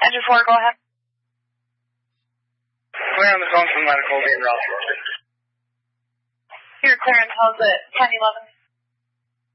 Engine 4, go ahead. Clear on the phone from medical, being Ralph. You're clear until the 10-11